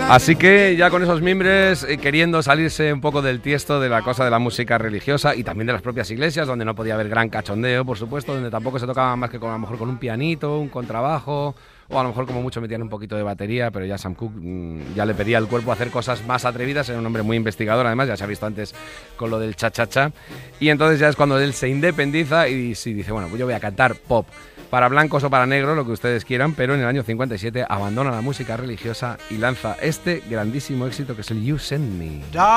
Así que ya con esos mimbres, queriendo salirse un poco del tiesto de la cosa de la música religiosa y también de las propias iglesias, donde no podía haber gran cachondeo, por supuesto, donde tampoco se tocaba más que a lo mejor con un pianito, un contrabajo, o a lo mejor como mucho metían un poquito de batería, pero ya Sam Cooke ya le pedía al cuerpo hacer cosas más atrevidas. Era un hombre muy investigador, además, ya se ha visto antes con lo del cha-cha-cha, y entonces ya es cuando él se independiza y sí, dice, bueno, pues yo voy a cantar pop, para blancos o para negros, lo que ustedes quieran, pero en el año 57 abandona la música religiosa y lanza este grandísimo éxito que es el You Send Me.